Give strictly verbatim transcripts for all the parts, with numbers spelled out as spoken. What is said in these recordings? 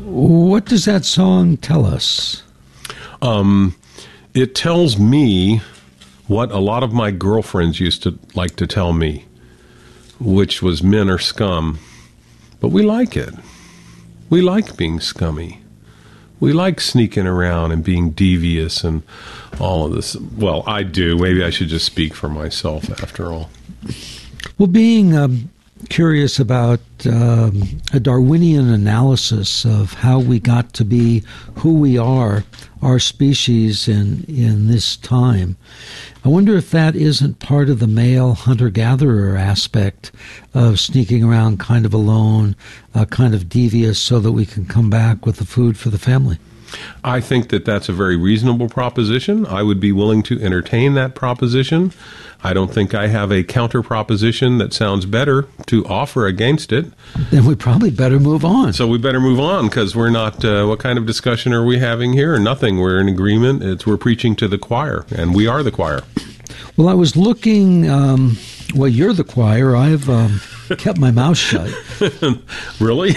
What does that song tell us? Um, it tells me what a lot of my girlfriends used to like to tell me, which was men are scum. But we like it. We like being scummy. We like sneaking around and being devious and all of this. Well, I do. Maybe I should just speak for myself after all. Well, being um, curious about um, a Darwinian analysis of how we got to be who we are, our species in, in this time, I wonder if that isn't part of the male hunter-gatherer aspect of sneaking around kind of alone, uh, kind of devious, so that we can come back with the food for the family. I think that that's a very reasonable proposition. I would be willing to entertain that proposition. I don't think I have a counter proposition that sounds better to offer against it. Then we probably better move on. So we better move on, because we're not, uh, what kind of discussion are we having here? Nothing. We're in agreement. It's, we're preaching to the choir, and we are the choir. Well, I was looking, um, well, you're the choir. I've um, kept my mouth shut. Really?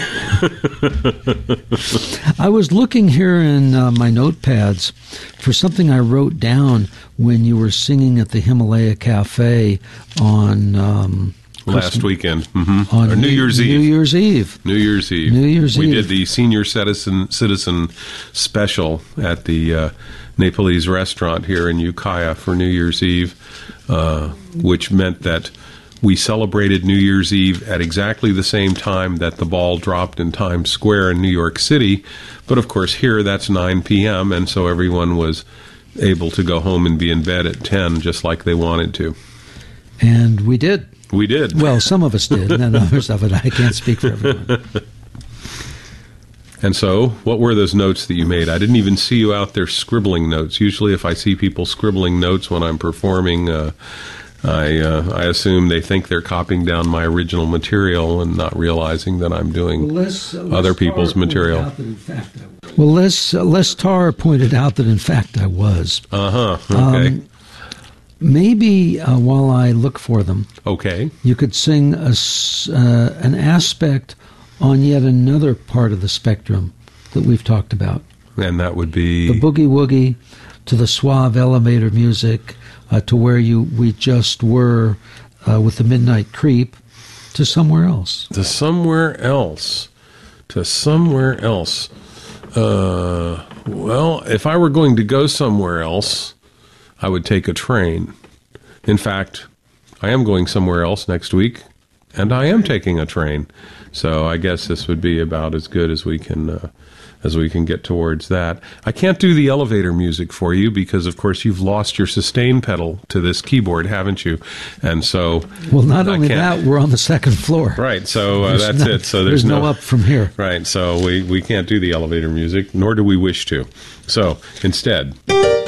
I was looking here in uh, my notepads for something I wrote down when you were singing at the Himalaya Cafe on um, last Christmas, weekend, mm-hmm. on or New Year's Eve. New Year's Eve. New Year's Eve. New Year's we Eve. did the senior citizen citizen special at the uh, Nepalese restaurant here in Ukiah for New Year's Eve, uh, which meant that we celebrated New Year's Eve at exactly the same time that the ball dropped in Times Square in New York City. But of course here that's nine p.m. and so everyone was able to go home and be in bed at ten, just like they wanted to. And we did. We did. Well, some of us did, and others of it. I can't speak for everyone. And so, what were those notes that you made? I didn't even see you out there scribbling notes. Usually if I see people scribbling notes when I'm performing, uh, I uh, I assume they think they're copying down my original material and not realizing that I'm doing well, Les, uh, other Les people's Tarr material. Well, Les, uh, Les Tarr pointed out that, in fact, I was. Uh-huh, okay. Um, maybe uh, while I look for them, okay. you could sing a, uh, an aspect on yet another part of the spectrum that we've talked about. And that would be? The boogie-woogie to the suave elevator music, uh, to where you we just were uh, with the Midnight Creep, to somewhere else. To somewhere else. To somewhere else. Uh, well, if I were going to go somewhere else, I would take a train. In fact, I am going somewhere else next week, and I am taking a train. So I guess this would be about as good as we can uh, as we can get towards that. I can't do the elevator music for you because, of course, you've lost your sustain pedal to this keyboard, haven't you? And so, well, not I only can't. that, we're on the second floor. Right. So uh, that's no, it. So there's, there's, no, no up from here. Right. So we we can't do the elevator music, nor do we wish to. So instead.